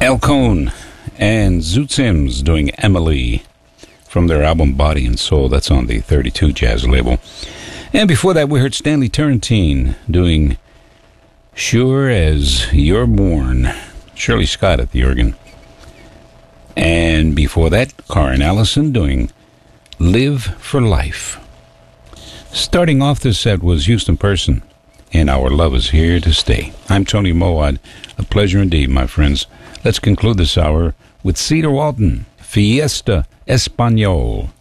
Al Cohn and Zoot Sims doing Emily from their album Body and Soul. That's on the 32 Jazz label. And before that, we heard Stanley Turrentine doing Sure as You're Born. Shirley Scott at the organ. And before that, Karen Allison doing Live for Life. Starting off this set was Houston Person, and Our Love is Here to Stay. I'm Tony Moad. A pleasure indeed, my friends. Let's conclude this hour with Cedar Walton, Fiesta Espanol.